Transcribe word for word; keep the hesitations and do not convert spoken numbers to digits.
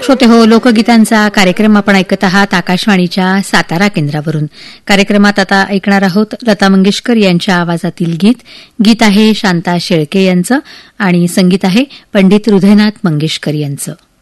श्रोते हो, लोकगीतांचा कार्यक्रम आपण ऐकत आहात आकाशवाणीच्या सातारा केंद्रावरून. कार्यक्रमात आता ऐकणार आहोत लता मंगेशकर यांच्या आवाजातील गीत. गीत आहे शांता शेळके यांचं आणि संगीत आहे पंडित हृदयनाथ मंगेशकर यांचं.